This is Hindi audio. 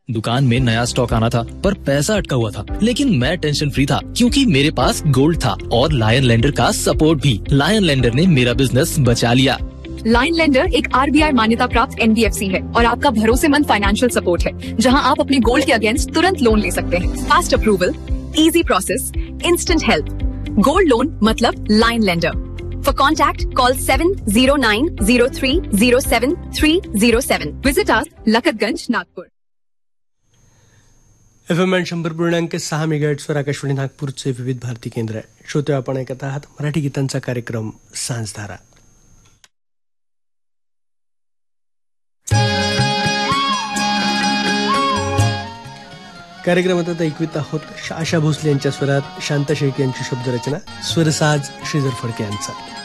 दुकान में नया स्टॉक आना था पर पैसा अटका हुआ था, लेकिन मैं टेंशन फ्री था क्योंकि मेरे पास गोल्ड था और लायन लेंडर का सपोर्ट भी। लायन लेंडर ने मेरा बिजनेस बचा लिया। लायन लेंडर एक RBI मान्यता प्राप्त NBFC है और आपका भरोसेमंद फाइनेंशियल सपोर्ट है, जहां आप अपने गोल्ड के अगेंस्ट तुरंत लोन ले सकते हैं। Fast approval, easy process, instant help. Gold loan मतलब lion lender. For contact, call 7090307307. Visit us, लखतगंज, Nagpur. FM 100.6 मेगाहर्ट्झवर Akashvani नागपूरचे विविध भारती केंद्र आहे. श्रोते, आपण ऐकत आहात मराठी गीतांचा कार्यक्रम सांजधारा. कार्यक्रमात आता ऐकवीत आहोत आशा भोसले यांच्या स्वरात शांता शेळके यांची शब्दरचना, स्वरसाज श्रीधर फडके यांचा.